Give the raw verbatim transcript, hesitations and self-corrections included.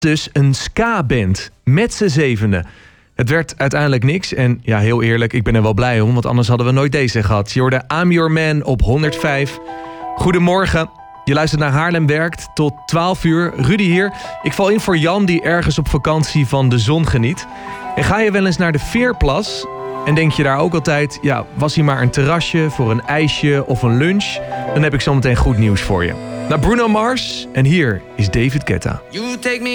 dus een ska-band met z'n zevenen. Het werd uiteindelijk niks en ja, heel eerlijk, ik ben er wel blij om, want anders hadden we nooit deze gehad. Je hoorde I'm Your Man op honderdvijf. Goedemorgen, je luistert naar Haarlem Werkt tot twaalf uur. Rudy hier. Ik val in voor Jan die ergens op vakantie van de zon geniet. En ga je wel eens naar de Veerplas en denk je daar ook altijd, ja, was hier maar een terrasje voor een ijsje of een lunch? Dan heb ik zometeen goed nieuws voor je. Naar Bruno Mars en hier is David Guetta. You take me